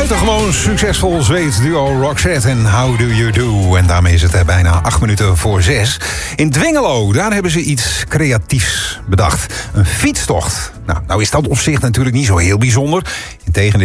Buitengewoon succesvol Zweeds duo Roxette en How Do You Do. En daarmee is het bijna 8:08. In Dwingelo, daar hebben ze iets creatiefs bedacht. Een fietstocht. Nou is dat op zich natuurlijk niet zo heel bijzonder. Integendeel.